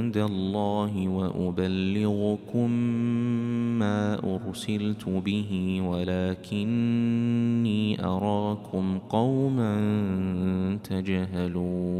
عند الله وأبلغكم ما أرسلت به ولكني أراكم قوما تجهلون.